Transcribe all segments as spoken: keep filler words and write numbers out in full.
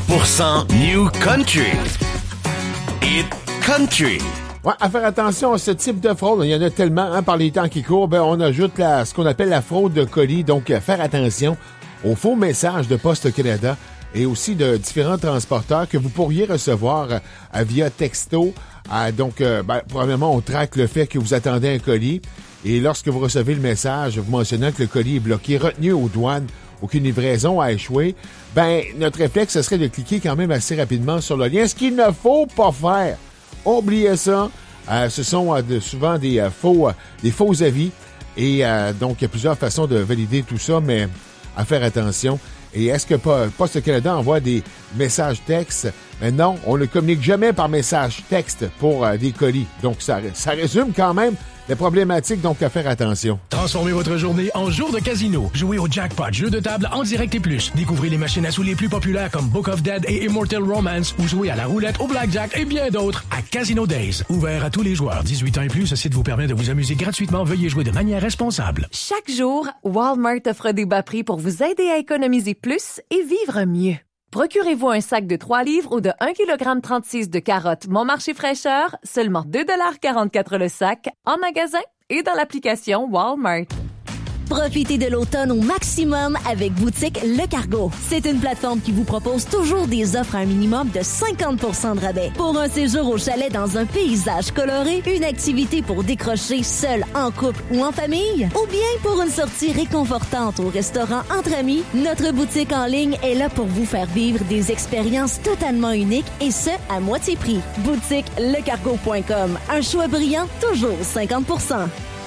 pour cent New Country. Hit Country. Ouais, à faire attention à ce type de fraude. Il y en a tellement, hein, par les temps qui courent. Ben, on ajoute la, ce qu'on appelle la fraude de colis. Donc, euh, faire attention aux faux messages de Poste Canada et aussi de différents transporteurs que vous pourriez recevoir euh, via texto. Euh, donc, euh, ben, probablement, on traque le fait que vous attendez un colis. Et lorsque vous recevez le message vous mentionnant que le colis est bloqué, retenu aux douanes, aucune livraison a échoué, ben, notre réflexe, ce serait de cliquer quand même assez rapidement sur le lien. Ce qu'il ne faut pas faire. Oubliez ça. Euh, ce sont euh, de, souvent des, euh, faux, euh, des faux avis. Et euh, donc, il y a plusieurs façons de valider tout ça, mais à faire attention. Et est-ce que Poste Canada envoie des messages textes? Mais non, on ne communique jamais par message texte pour euh, des colis. Donc, ça, ça résume quand même les problématiques, donc à faire attention. Transformez votre journée en jour de casino. Jouez au Jackpot, jeu de table en direct et plus. Découvrez les machines à sous les plus populaires comme Book of Dead et Immortal Romance ou jouez à la roulette, au blackjack et bien d'autres à Casino Days. Ouvert à tous les joueurs. dix-huit ans et plus, ce site vous permet de vous amuser gratuitement. Veuillez jouer de manière responsable. Chaque jour, Walmart offre des bas prix pour vous aider à économiser plus et vivre mieux. Procurez-vous un sac de trois livres ou de un virgule trente-six kilogrammes de carottes Mon Marché fraîcheur, seulement deux virgule quarante-quatre le sac, en magasin et dans l'application Walmart. Profitez de l'automne au maximum avec Boutique Le Cargo. C'est une plateforme qui vous propose toujours des offres à un minimum de cinquante pour cent de rabais. Pour un séjour au chalet dans un paysage coloré, une activité pour décrocher seul, en couple ou en famille, ou bien pour une sortie réconfortante au restaurant entre amis, notre boutique en ligne est là pour vous faire vivre des expériences totalement uniques et ce, à moitié prix. boutique le cargo point com. Un choix brillant, toujours cinquante pour cent.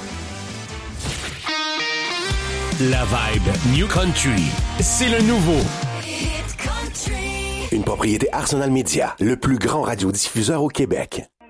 La vibe New Country, c'est le nouveau. Une propriété Arsenal Media, le plus grand radiodiffuseur au Québec.